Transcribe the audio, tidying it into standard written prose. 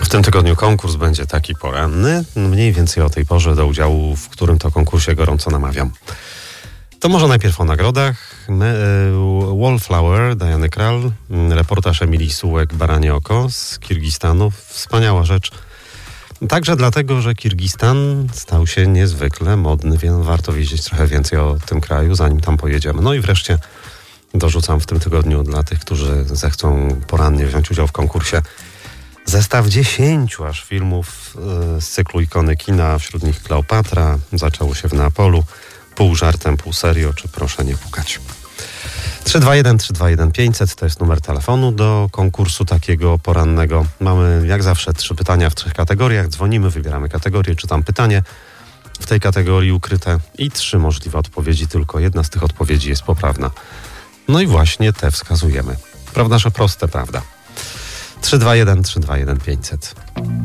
W tym tygodniu konkurs będzie taki poranny. Mniej więcej o tej porze do udziału, w którym to konkursie gorąco namawiam. To może najpierw o nagrodach. Wallflower, Diany Krall, reportaż Emilii Sułek-Baranie Oko z Kirgistanu. Wspaniała rzecz. Także dlatego, że Kirgistan stał się niezwykle modny, więc warto wiedzieć trochę więcej o tym kraju, zanim tam pojedziemy. No i wreszcie dorzucam w tym tygodniu dla tych, którzy zechcą porannie wziąć udział w konkursie, zestaw 10 aż filmów z cyklu Ikony kina, wśród nich Kleopatra, Zaczęło się w Neapolu, Pół żartem, pół serio, czy Proszę nie pukać. 321 500 to jest numer telefonu do konkursu takiego porannego. Mamy jak zawsze 3 pytania w 3 kategoriach. Dzwonimy, wybieramy kategorię, czytam pytanie w tej kategorii ukryte i 3 możliwe odpowiedzi. Tylko jedna z tych odpowiedzi jest poprawna. No i właśnie te wskazujemy. Prawda, że proste, prawda? 321 500.